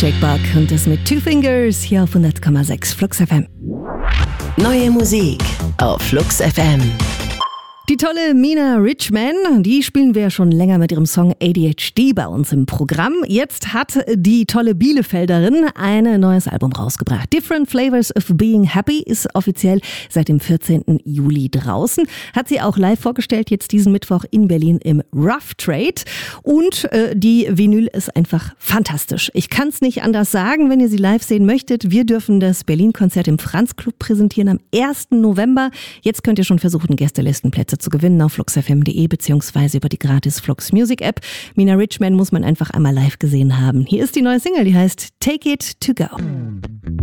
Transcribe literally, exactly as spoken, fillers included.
Jake Buck und das mit Two Fingers hier auf hundert Komma sechs Flux F M. Neue Musik auf Flux F M. Die tolle Mina Richman, die spielen wir ja schon länger mit ihrem Song A D H D bei uns im Programm. Jetzt hat die tolle Bielefelderin ein neues Album rausgebracht. Different Flavors of Being Happy ist offiziell seit dem vierzehnten Juli draußen. Hat sie auch live vorgestellt, jetzt diesen Mittwoch in Berlin im Rough Trade. Und äh, die Vinyl ist einfach fantastisch. Ich kann es nicht anders sagen, wenn ihr sie live sehen möchtet. Wir dürfen das Berlin-Konzert im Franz Club präsentieren am ersten November. Jetzt könnt ihr schon versuchen, Gästelistenplätze zu gewinnen auf flux f m punkt de beziehungsweise über die gratis Flux Music App. Mina Richman muss man einfach einmal live gesehen haben. Hier ist die neue Single, die heißt Take It To Go.